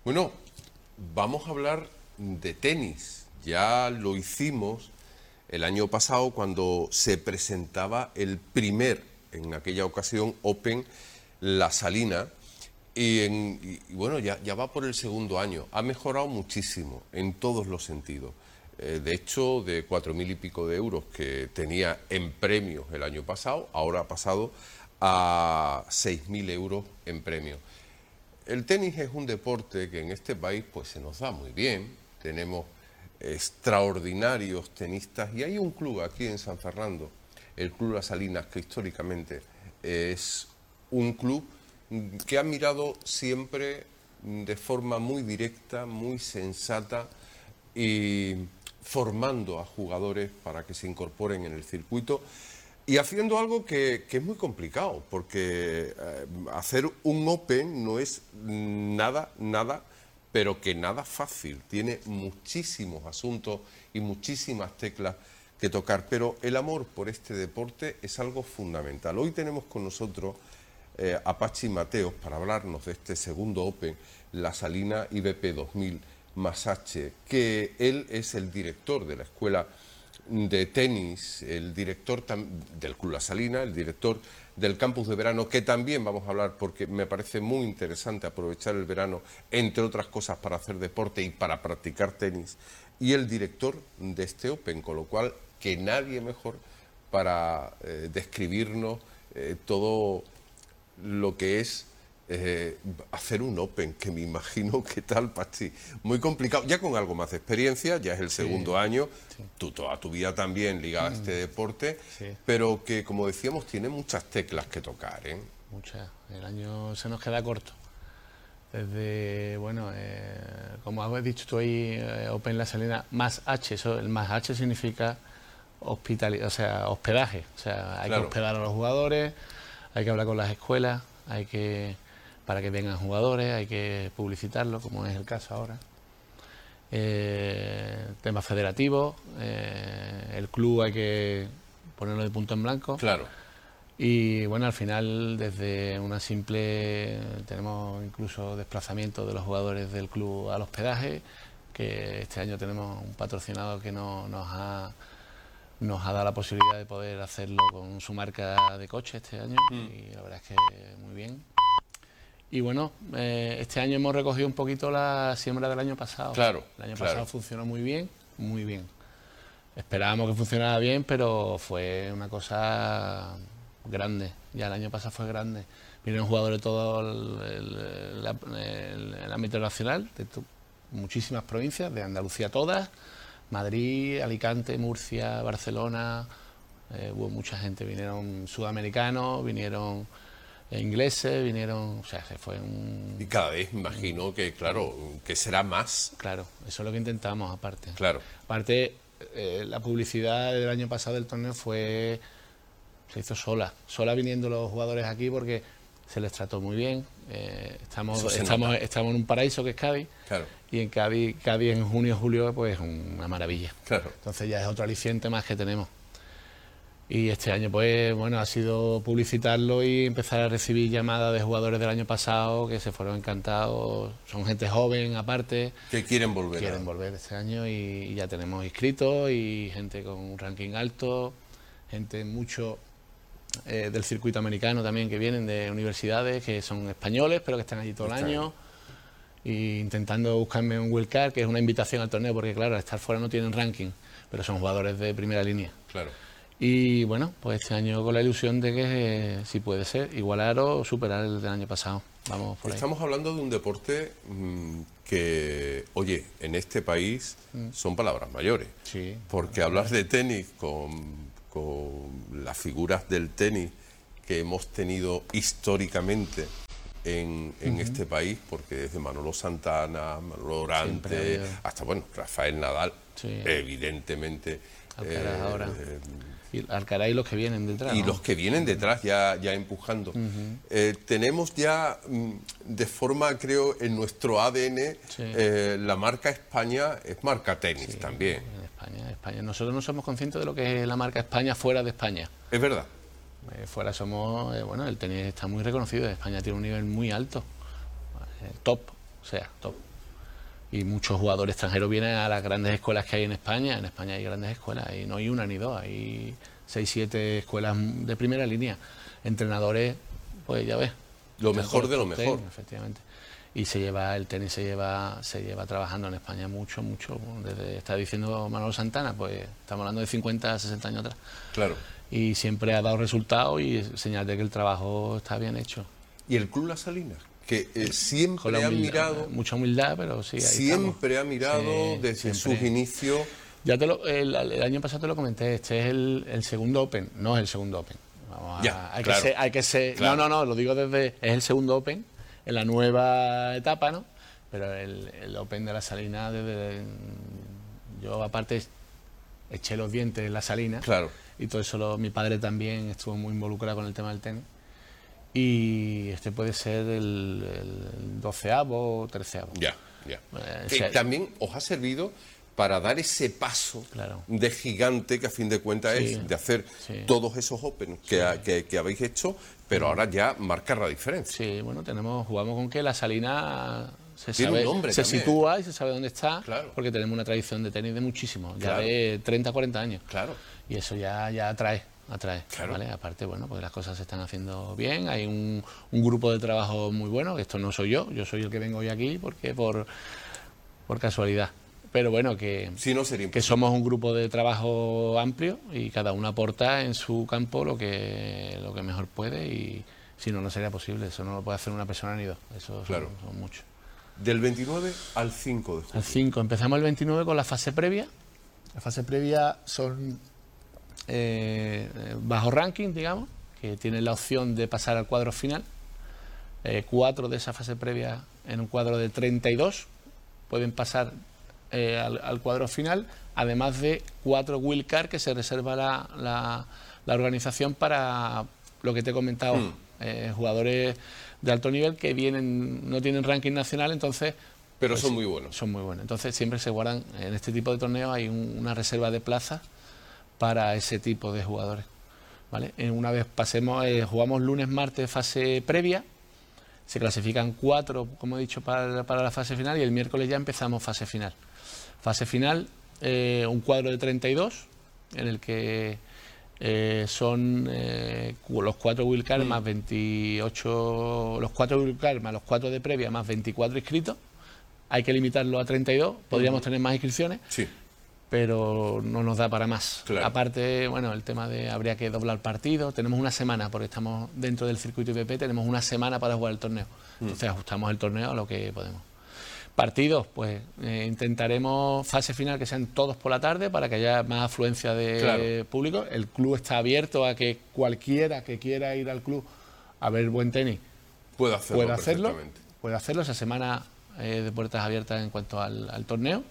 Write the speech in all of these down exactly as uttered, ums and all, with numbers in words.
Bueno, vamos a hablar de tenis. Ya lo hicimos el año pasado cuando se presentaba el primer, en aquella ocasión, Open La Salina. Y, en, y, y bueno, ya, ya va por el segundo año. Ha mejorado muchísimo en todos los sentidos. Eh, de hecho, de cuatro mil y pico de euros que tenía en premios el año pasado, ahora ha pasado a seis mil euros en premios. El tenis es un deporte que en este país pues se nos da muy bien. Tenemos extraordinarios tenistas y hay un club aquí en San Fernando, el Club Las Salinas, que históricamente es un club que ha mirado siempre de forma muy directa, muy sensata y formando a jugadores para que se incorporen en el circuito y haciendo algo que, que es muy complicado, porque eh, hacer un Open no es nada, nada, pero que nada fácil. Tiene muchísimos asuntos y muchísimas teclas que tocar, pero el amor por este deporte es algo fundamental. Hoy tenemos con nosotros eh, a Pachi Mateos para hablarnos de este segundo Open, La Salina I B P dos mil más H, que él es el director de la escuela de tenis, el director del Club La Salina, el director del campus de verano, que también vamos a hablar porque me parece muy interesante aprovechar el verano, entre otras cosas, para hacer deporte y para practicar tenis, y el director de este Open, con lo cual que nadie mejor para eh, describirnos eh, todo lo que es Eh, hacer un Open, que me imagino que tal, Pachi, muy complicado, ya con algo más de experiencia, ya es el segundo sí, año, sí. Tú toda tu vida también ligada mm, a este deporte, sí. Pero que, como decíamos, tiene muchas teclas que tocar, ¿eh? Muchas, el año se nos queda corto. Desde, bueno, eh, como has dicho tú ahí, eh, Open La Salina, más H, eso, el más H significa hospital, o sea, hospedaje, o sea, hay claro. que hospedar a los jugadores, hay que hablar con las escuelas, hay que... para que vengan jugadores, hay que publicitarlo, como es el caso ahora. Eh, temas federativos, eh, el club hay que ponerlo de punto en blanco. Claro. Y bueno, al final, desde una simple... tenemos incluso desplazamiento de los jugadores del club al hospedaje, que este año tenemos un patrocinador que no, nos ha... nos ha dado la posibilidad de poder hacerlo con su marca de coche este año, mm. y la verdad es que muy bien. Y bueno, eh, este año hemos recogido un poquito la siembra del año pasado. Claro. El año claro. pasado funcionó muy bien, muy bien. Esperábamos que funcionara bien, pero fue una cosa grande. Ya el año pasado fue grande. Vinieron jugadores de todo el, el, el, el ámbito nacional, de tu, muchísimas provincias, de Andalucía todas, Madrid, Alicante, Murcia, Barcelona, eh, hubo mucha gente, vinieron sudamericanos, vinieron... ingleses, vinieron, o sea, se fue un... Y cada vez imagino que, claro, que será más. Claro, eso es lo que intentamos, aparte. Claro. Aparte, eh, la publicidad del año pasado del torneo fue... se hizo sola, sola viniendo los jugadores aquí porque se les trató muy bien. Eh, estamos, estamos, estamos en un paraíso que es Cádiz. Claro. Y en Cádiz, Cádiz en junio, julio, pues una maravilla. Claro. Entonces ya es otro aliciente más que tenemos. Y este año, pues, bueno, ha sido publicitarlo y empezar a recibir llamadas de jugadores del año pasado que se fueron encantados. Son gente joven, aparte. Que quieren volver. Quieren ¿no? volver este año y, y ya tenemos inscritos y gente con un ranking alto, gente mucho eh, del circuito americano también que vienen de universidades que son españoles, pero que están allí todo el Está año. Y intentando buscarme un wildcard, que es una invitación al torneo, porque claro, al estar fuera no tienen ranking, pero son jugadores de primera línea. Claro. Y bueno, pues este año con la ilusión de que, eh, si puede ser, igualar o superar el del año pasado. Vamos por ahí. Estamos hablando de un deporte mmm, que, oye, en este país mm. son palabras mayores. Sí. Porque hablar de tenis con, con las figuras del tenis que hemos tenido históricamente en, en uh-huh. este país, porque desde Manolo Santana, Manolo Orante, hasta, bueno, Rafael Nadal, sí. evidentemente... Alcaraz eh, ahora. Eh, y Alcaraz y los que vienen detrás. Y ¿no? los que vienen detrás ya, ya empujando. Uh-huh. eh, tenemos ya, de forma, creo, en nuestro A D N, sí. eh, la marca España es marca tenis sí, también. En España, España. Nosotros no somos conscientes de lo que es la marca España fuera de España. Es verdad. Eh, fuera somos, eh, bueno, el tenis está muy reconocido. España tiene un nivel muy alto. Eh, top, o sea, top. y muchos jugadores extranjeros vienen a las grandes escuelas que hay en España. En España hay grandes escuelas, y no hay una ni dos, hay seis, siete escuelas de primera línea. Entrenadores, pues ya ves. Lo mejor de lo mejor. Tenis, efectivamente. Y se lleva, el tenis se lleva, se lleva trabajando en España mucho, mucho. Desde, está diciendo Manolo Santana, pues estamos hablando de cincuenta, sesenta años atrás. Claro. Y siempre ha dado resultados y es señal de que el trabajo está bien hecho. ¿Y el Club Las Salinas? Que eh, siempre ha mirado... Mucha humildad, pero sí, ahí Siempre estamos. ha mirado Sí, desde siempre. sus inicios... Ya te lo, el, el año pasado te lo comenté, este es el, el segundo Open, no es el segundo Open. Vamos a, Ya, hay, claro, que ser, hay que ser... claro. No, no, no, lo digo desde... Es el segundo Open, en la nueva etapa, ¿no? Pero el, el Open de la Salina, desde, yo aparte eché los dientes en la Salina. Claro. Y todo eso, lo, mi padre también estuvo muy involucrado con el tema del tenis. Y este puede ser el, el doceavo o treceavo. Ya, ya. Eh, que o sea, también os ha servido para dar ese paso claro. de gigante que a fin de cuentas Sí, es de hacer sí. todos esos Open que, Sí. ha- que, que habéis hecho, pero ahora ya marcar la diferencia. Sí, bueno, tenemos, jugamos con que la Salina se Tiene sabe, un nombre se también. sitúa y se sabe dónde está, Claro. porque tenemos una tradición de tenis de muchísimo, ya Claro. de treinta, cuarenta años. Claro. Y eso ya, ya atrae, atrae. Claro. ¿Vale? Aparte, bueno, pues las cosas se están haciendo bien, hay un, un grupo de trabajo muy bueno, que esto no soy yo, yo soy el que vengo hoy aquí porque por, por casualidad. Pero bueno, que, Si no, sería que imposible. somos un grupo de trabajo amplio y cada uno aporta en su campo lo que, lo que mejor puede, y si no, no sería posible. Eso no lo puede hacer una persona ni dos. Eso son- Claro. son, muchos. Del veintinueve al cinco de julio. Al cinco, empezamos el veintinueve con la fase previa. La fase previa son eh, eh, bajo ranking, digamos, que tienen la opción de pasar al cuadro final. Eh, cuatro de esa fase previa en un cuadro de treinta y dos pueden pasar eh, al, al cuadro final, además de cuatro wildcard que se reserva la, la, la organización para lo que te he comentado, Hmm. eh, jugadores de alto nivel que vienen, no tienen ranking nacional, entonces Pero pues, son muy buenos. son muy buenos. Entonces siempre se guardan, en este tipo de torneos hay un- una reserva de plazas para ese tipo de jugadores. ¿Vale? En una vez pasemos, eh, jugamos lunes, martes, fase previa, se clasifican cuatro, como he dicho, para, para la fase final, y el miércoles ya empezamos fase final. Fase final, eh, un cuadro de treinta y dos, en el que eh, son eh, cu- los cuatro wildcards Mm. más veintiocho, los cuatro wildcards más los cuatro de previa más veinticuatro inscritos. Hay que limitarlo a treinta y dos, podríamos Ujú. tener más inscripciones, Sí. pero no nos da para más. Claro. Aparte, bueno, el tema de habría que doblar partidos. Tenemos una semana, porque estamos dentro del circuito I P P, tenemos una semana para jugar el torneo. Mm. Entonces ajustamos el torneo a lo que podemos. Partidos, pues eh, intentaremos fase final que sean todos por la tarde para que haya más afluencia de Claro. público. El club está abierto a que cualquiera que quiera ir al club a ver buen tenis Puede hacerlo puede hacerlo. perfectamente. Puede hacerlo esa semana eh, de puertas abiertas en cuanto al, al torneo.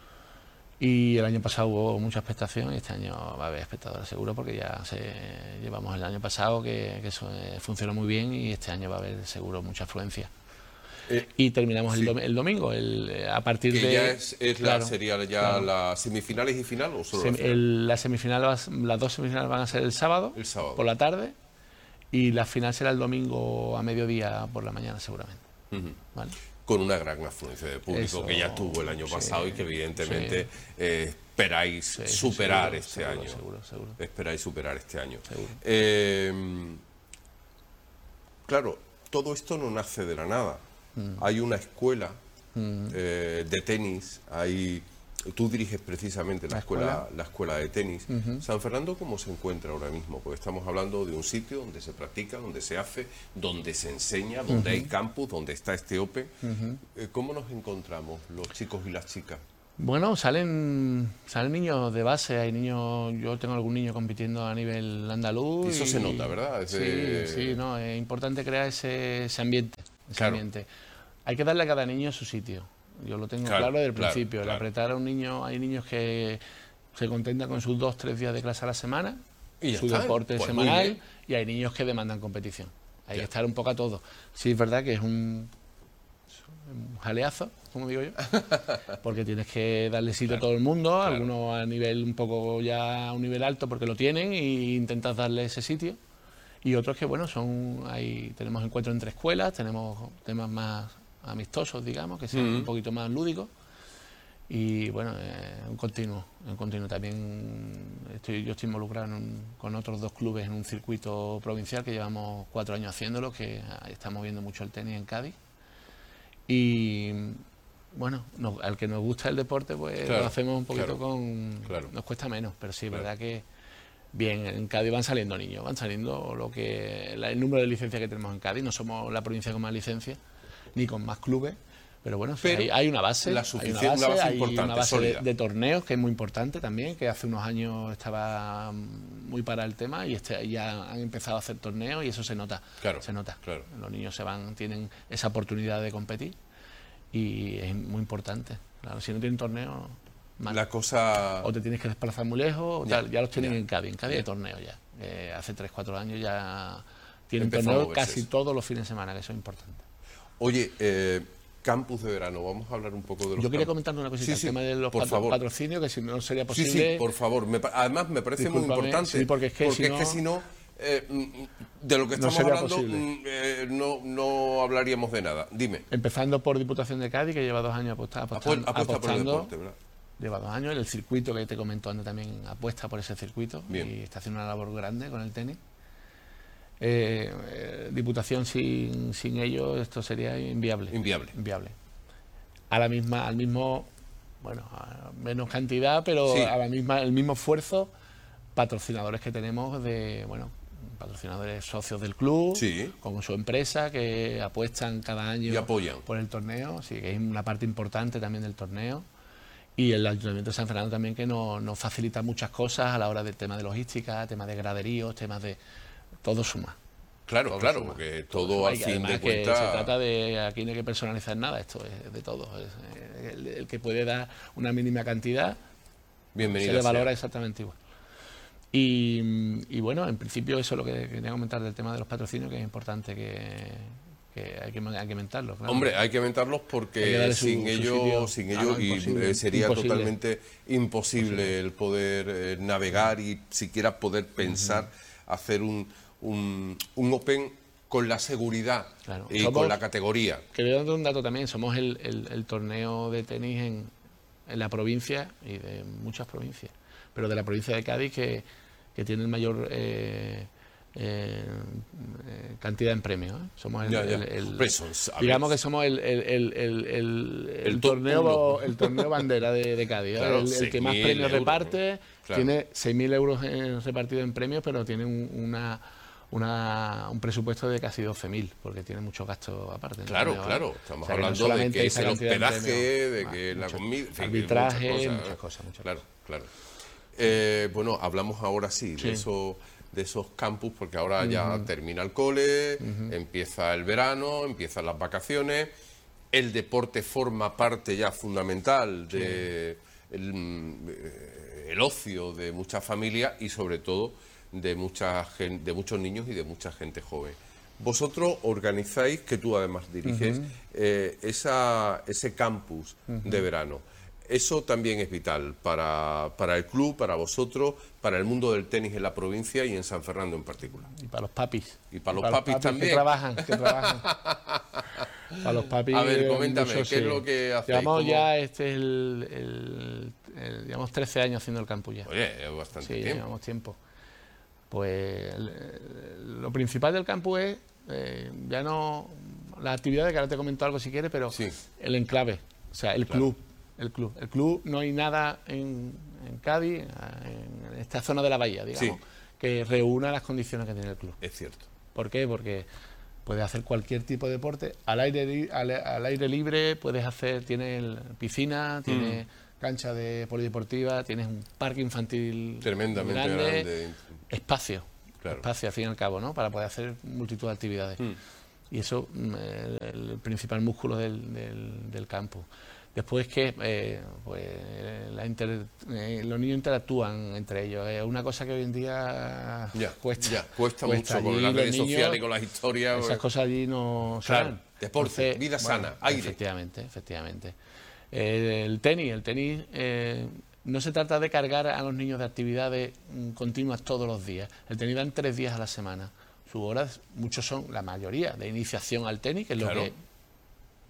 Y el año pasado hubo mucha expectación y este año va a haber espectadores seguro, porque ya se, llevamos el año pasado que, que eso eh, funcionó muy bien, y este año va a haber seguro mucha afluencia. Eh, Y terminamos sí. el, dom- el domingo, el, eh, a partir que de... ya es, es la, claro, sería ya claro. las semifinales y final o solo la Sem- final? el- la semifinal va a s- las dos semifinales van a ser el sábado, El sábado. por la tarde, y la final será el domingo a mediodía por la mañana seguramente. Ujú. ¿Vale? Con una gran afluencia de público Eso, que ya tuvo el año sí, pasado y que evidentemente sí. eh, esperáis Sí, sí, superar seguro, este seguro, año. Seguro, seguro. Esperáis superar este año. Seguro. Eh, claro, todo esto no nace de la nada. Mm. Hay una escuela eh, de tenis, hay... Tú diriges precisamente la, La escuela, escuela. la escuela de tenis. Ujú. San Fernando, ¿cómo se encuentra ahora mismo? Porque estamos hablando de un sitio donde se practica, donde se hace, donde se enseña, donde hay campus, donde está este Open. Eh, ¿Cómo nos encontramos los chicos y las chicas? Bueno, salen salen niños de base, hay niños, yo tengo algún niño compitiendo a nivel andaluz. Y eso y- se nota, ¿verdad? Ese- Sí, sí, no, es importante crear ese, ese ambiente, ese Claro. ambiente. Hay que darle a cada niño su sitio. Yo lo tengo Claro, claro, desde el claro, principio. El claro. apretar a un niño, hay niños que se contentan con sus dos, tres días de clase a la semana, Y ya su está, deporte pues muy semanal, bien. y hay niños que demandan competición. Hay Ya. que estar un poco a todo. Sí, es verdad que es un, un jaleazo, como digo yo, porque tienes que darle sitio a todo el mundo, claro. algunos a nivel un poco ya a un nivel alto porque lo tienen, y intentas darle ese sitio. Y otros que, bueno, son hay tenemos encuentros entre escuelas, tenemos temas más amistosos, digamos, que sean Ujú. un poquito más lúdicos. Y bueno, eh, un continuo, un continuo. También estoy, yo estoy involucrado en un, con otros dos clubes en un circuito provincial que llevamos cuatro años haciéndolo, que estamos viendo mucho el tenis en Cádiz. Y bueno, no, al que nos gusta el deporte, pues claro, lo hacemos un poquito claro, con... claro. Nos cuesta menos, pero sí, es claro. verdad que bien, en Cádiz van saliendo niños, van saliendo lo que el número de licencias que tenemos en Cádiz. No somos la provincia con más licencias, ni con más clubes. Pero bueno, pero hay, hay una base, la hay una una base, base hay importante, una base de, sólida. de torneos que es muy importante también, que hace unos años estaba muy para el tema y este, ya han empezado a hacer torneos y eso se nota, claro, se nota. Claro. Los niños se van, tienen esa oportunidad de competir y es muy importante. Claro, si no tienen torneo, mal. La cosa... O te tienes que desplazar muy lejos, o ya, tal, ya los tienen ya, en Cádiz, en Cádiz ya. hay torneos ya. Eh, hace tres, cuatro años ya tienen Empezó torneos casi todos los fines de semana, que eso es importante. Oye, eh, campus de verano, vamos a hablar un poco de los Yo quería campus. comentar una cosita, sí, el sí, tema de los por patro favor. patrocinios, que si no sería posible... Sí, sí, por favor. Me, además, me parece Discúlpame, muy importante. sí, porque es que porque si no, es que si no eh, de lo que no estamos sería hablando posible. eh, no, no hablaríamos de nada. Dime. Empezando por Diputación de Cádiz, que lleva dos años aposta, apostando, Apuesta por el apostando deporte, ¿verdad? lleva dos años, el circuito que te comento antes también apuesta por ese circuito. Bien. Y está haciendo una labor grande con el tenis. Eh, eh, Diputación sin, sin ello esto sería inviable. Inviable. Inviable. A la misma, al mismo, bueno, a menos cantidad, pero Sí. a la misma, el mismo esfuerzo, patrocinadores que tenemos de, bueno, patrocinadores socios del club, Sí. con su empresa, que apuestan cada año Y apoyan. por el torneo, sí, que es una parte importante también del torneo. Y el Ayuntamiento de San Fernando también, que nos, nos facilita muchas cosas a la hora del tema de logística, temas de graderíos, temas de... Todo suma. Claro, Todo claro, suma. porque Todo todo suma. al Y fin además de que cuentas... se trata de... Aquí no hay que personalizar nada, esto es de todo. Es, eh, el, el que puede dar una mínima cantidad, Bienvenida se le valora sea. exactamente igual. Y, y bueno, en principio eso es lo que quería comentar del tema de los patrocinios, que es importante que, que hay que hay que aumentarlos. Claro. Hombre, hay que aumentarlos Hay que porque darle su- sin su ellos, sitio. sin Ah, ellos no, y, imposible, eh, sería imposible. totalmente imposible el poder eh, navegar y siquiera poder pensar hacer un, un, un Open con la seguridad Claro. y Somos- con la categoría. Que voy dando un dato también, somos el, el- el torneo de tenis en, en la provincia y de muchas provincias, pero de la provincia de Cádiz que, que tiene el mayor eh, eh, eh, cantidad en premios. ¿eh? Somos el, Ya, ya. el- el- Hombre, eso es- a digamos ver. que somos el, el, el, el, el- el El top torneo uno. el torneo bandera de, de Cádiz, ¿eh? Claro, el, el que más seis mil premios euros, reparte, ¿no? Claro. tiene seis mil euros en- repartidos en premios, pero tiene un, una Una, un presupuesto de casi doce mil, porque tiene muchos gastos aparte. Claro, ¿no? claro. Estamos O sea, que no hablando de solamente que esa es el cantidad de hospedaje, premios, de ah, que la mucho. comida, en fin, Arbitraje, muchas cosas. muchas cosas, muchas Claro, claro. Eh, bueno, hablamos ahora sí, Sí. de eso, de esos campus, porque ahora ya termina el cole, empieza el verano, empiezan las vacaciones, el deporte forma parte ya fundamental de el, eh, el ocio de muchas familias y sobre todo de mucha gen- de muchos niños y de mucha gente joven. Vosotros organizáis, que tú además diriges, eh, esa, ese campus de verano. Eso también es vital para, para el club, para vosotros, para el mundo del tenis en la provincia y en San Fernando en particular. Y para los papis. Y para los papis también. Que trabajan, que trabajan. Para los papis. A ver, eh, coméntame, muchos, ¿qué es sí. lo que hacéis? Llevamos ¿Cómo? ya, este es el, el- el- llevamos trece años haciendo el campus ya. Oye, es bastante Sí, tiempo. llevamos tiempo. Pues el- el- lo principal del campus es, eh, ya no, las actividades, que ahora te comento algo si quieres, pero Sí. el enclave, o sea, el Claro. club. El club. El club, no hay nada en, en Cádiz, en esta zona de la bahía, digamos, Sí. que reúna las condiciones que tiene el club. Es cierto. ¿Por qué? Porque puedes hacer cualquier tipo de deporte al aire li- al, al aire libre, puedes hacer, tienes piscina, tienes cancha de polideportiva, tienes un parque infantil Tremendamente grande, grande. espacio, Claro. espacio al fin y al cabo, ¿no? Para poder hacer multitud de actividades. Mm. Y eso mm, el, el principal músculo del, del, del campo. Después que eh, pues, la inter- eh, los niños interactúan entre ellos. Es una cosa que hoy en día Ya, cuesta. ya, cuesta, mucho Allí con las los redes niños, sociales y con las historias. esas pues, cosas allí no se Claro, dan. deporte, vida sana, aire. Efectivamente, efectivamente. Eh, el tenis, el tenis eh, no se trata de cargar a los niños de actividades mm, continuas todos los días. El tenis dan tres días a la semana. Sus horas, muchos son, la mayoría, de iniciación al tenis, que es Claro. lo que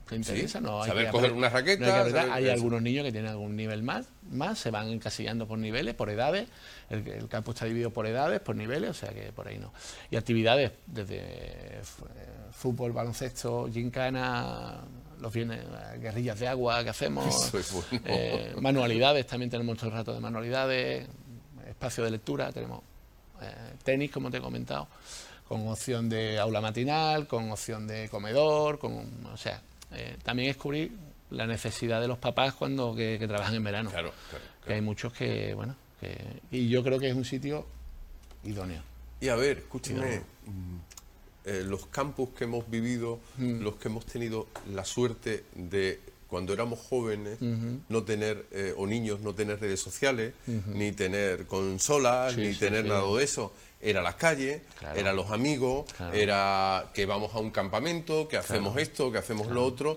te interesa, Sí, no hay saber que coger apretar- una raqueta, no hay que apretar. saber- Hay eso. algunos niños que tienen algún nivel más, más se van encasillando por niveles, por edades. El, el campo está dividido por edades, por niveles, o sea que por ahí no. Y actividades desde eh, fútbol, baloncesto, gincana, los viernes, guerrillas de agua que hacemos, Eso es bueno. eh, manualidades, también tenemos todo el rato de manualidades, espacio de lectura, tenemos eh, tenis, como te he comentado, con opción de aula matinal, con opción de comedor, con, o sea, eh, también es cubrir la necesidad de los papás cuando que, que trabajan en verano. Claro, claro, Que claro. hay muchos que, bueno, que, y yo creo que es un sitio idóneo. Y a ver, escúcheme, mm, eh, los campus que hemos vivido, Mm. los que hemos tenido la suerte de, cuando éramos jóvenes, no tener, eh, o niños, no tener redes sociales, ni tener consolas, Sí, ni sí, tener sí. nada de eso. Era las calles, Claro. eran los amigos, Claro. era que vamos a un campamento, que hacemos esto, que hacemos lo otro.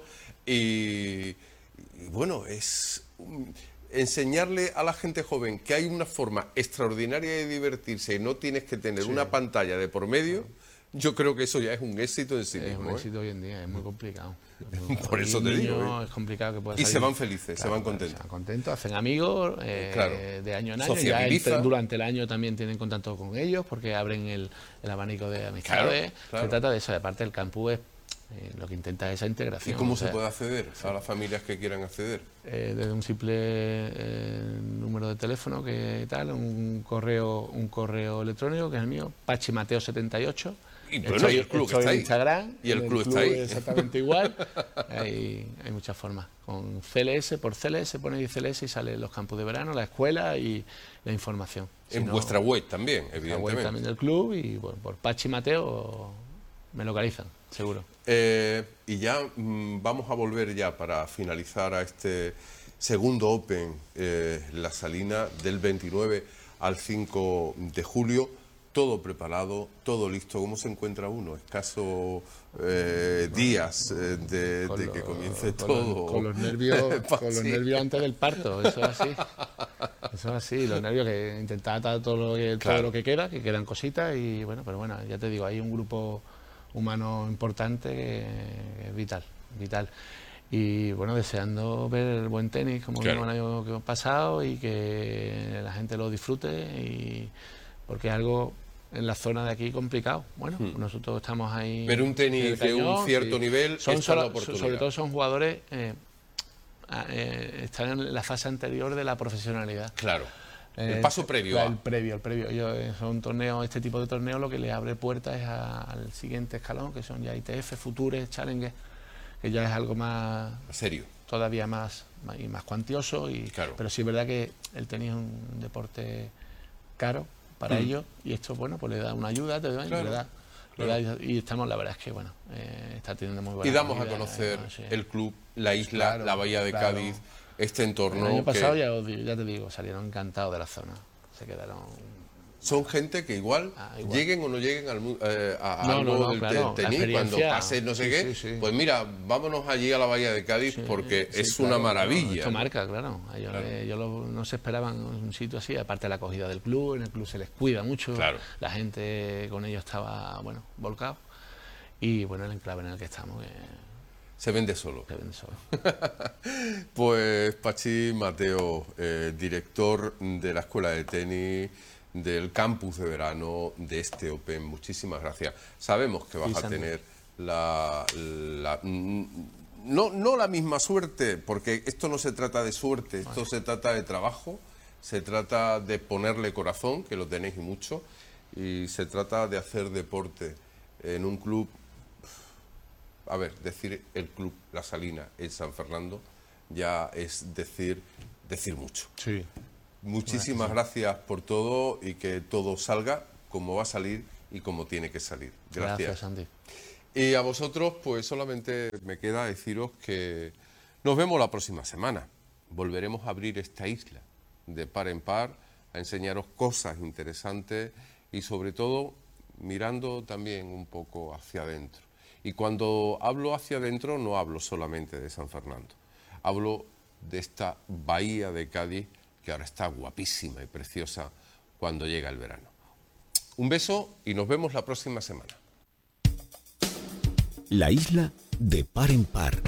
Y, y bueno, es um, enseñarle a la gente joven que hay una forma extraordinaria de divertirse y no tienes que tener una pantalla de por medio. Yo creo que eso ya es un éxito en sí Es mismo. un ¿eh? éxito hoy en día, es muy complicado. Por eso Y te digo, niños ¿eh? Es complicado que pueda Y se salir. van felices, se van contentos. Se van contentos, hacen amigos eh, Claro. de año en año. Sociabiliza. Ya entre- durante el año también tienen contacto con ellos porque abren el, el abanico de amistades. Claro, claro. Se trata de eso. Aparte, el campus es, eh, lo que intenta es esa ¿Y integración. cómo o se sea, puede acceder a las familias que quieran acceder? eh, desde un simple eh, número de teléfono que tal, un correo, un correo electrónico que es el mío, pachimateo setenta y ocho. Y bueno, y el club que estoy está en ahí. Instagram. Y el en club está ahí. Exactamente igual. Hay, hay muchas formas. Con C L S, por C L S, ponéis C L S y salen los campus de verano, la escuela y la información. Si En no, vuestra web también, la web evidentemente. también del club y bueno, por Pachi Mateo me localizan, seguro. Eh, y ya mm, vamos a volver ya para finalizar a este segundo Open, eh, La Salina, del veintinueve al cinco de julio. Todo preparado, todo listo. ¿Cómo se encuentra uno? Escasos eh, días eh, de, Con de lo- que comience con todo. Los, con los nervios, con los Sí. nervios antes del parto, eso es así. Eso es así, los nervios que intentar atar todo lo que, Claro. todo lo que queda, que quedan cositas y bueno, pero bueno, ya te digo, hay un grupo humano importante que es vital, vital. Y bueno, deseando ver el buen tenis como Claro. vimos el año que hemos pasado y que la gente lo disfrute y porque es algo en la zona de aquí complicado. Bueno, nosotros estamos ahí. Pero un tenis en el de un cañón, cierto sí. nivel, Son esta es solo- la oportunidad. sobre todo son jugadores eh, a- eh, están en la fase anterior de la profesionalidad. Claro. El Eh, paso previo claro, a... El previo, el previo. Yo, eh, son torneos, este tipo de torneos lo que le abre puertas es a- al siguiente escalón, que son ya I T F, Futures, Challenger, que ya es algo más, En serio. todavía más, más, y más cuantioso. Y, Claro. Pero sí es verdad que el tenis es un deporte caro para ellos y esto, bueno, pues le da una ayuda, te da, Claro, le da- le da- y estamos, la verdad es que, bueno, eh, está teniendo muy buena Y damos a acogida, conocer ¿no? Sí. el club, la isla, Claro, la bahía de claro. Cádiz, este El entorno. año que pasado, ya, os digo- ya te digo, salieron encantados de la zona. Se quedaron. Son gente que igual, Ah, igual. lleguen o no lleguen al, mu- eh, a, a No, algo no, no, del claro, te- la tenis, cuando experiencia. pase no sé Sí, qué, sí, sí. pues mira, vámonos allí a la bahía de Cádiz porque Sí, es claro, una maravilla. claro, esto ¿no? marca, claro. Ellos, Claro. eh, ellos lo- no se esperaban un sitio así, aparte de la acogida del club, en el club se les cuida mucho, Claro. la gente con ellos estaba, bueno, volcado. Y bueno, el enclave en el que estamos, que, Se vende solo. que vende solo. Pues Pachi Mateo, eh, director de la Escuela de Tenis, del campus de verano de este Open, muchísimas gracias. Sabemos que vas Sí, a Sandy. tener la, la- mm, no, no la misma suerte, porque esto no se trata de suerte, esto se trata de trabajo, se trata de ponerle corazón, que lo tenéis y mucho, y se trata de hacer deporte en un club. A ver, decir el club La Salina en San Fernando ya es decir, decir mucho. Sí. Muchísimas gracias por todo y que todo salga como va a salir y como tiene que salir. Gracias. Gracias, Santi. Y a vosotros, pues solamente me queda deciros que nos vemos la próxima semana. Volveremos a abrir esta isla de par en par, a enseñaros cosas interesantes y sobre todo mirando también un poco hacia adentro. Y cuando hablo hacia adentro no hablo solamente de San Fernando, hablo de esta bahía de Cádiz que ahora está guapísima y preciosa cuando llega el verano. Un beso y nos vemos la próxima semana. La isla de par en par.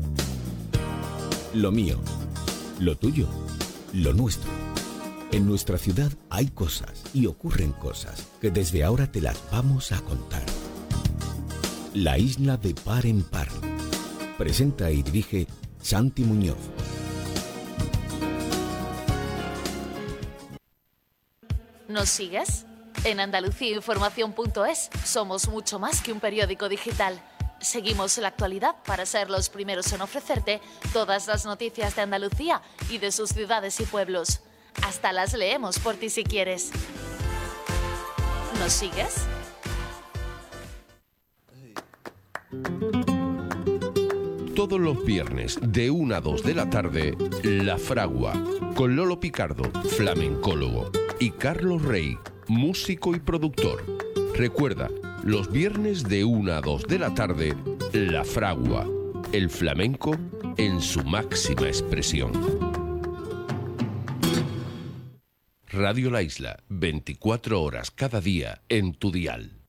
Lo mío, lo tuyo, lo nuestro. En nuestra ciudad hay cosas y ocurren cosas que desde ahora te las vamos a contar. La isla de par en par. Presenta y dirige Santi Muñoz. ¿Nos sigues? En andalucía información punto es somos mucho más que un periódico digital. Seguimos la actualidad para ser los primeros en ofrecerte todas las noticias de Andalucía y de sus ciudades y pueblos. Hasta las leemos por ti si quieres. ¿Nos sigues? Todos los viernes de una a dos de la tarde, La Fragua, con Lolo Picardo, flamencólogo, y Carlos Rey, músico y productor. Recuerda, los viernes de una a dos de la tarde, La Fragua, el flamenco en su máxima expresión. Radio La Isla, veinticuatro horas cada día en tu dial.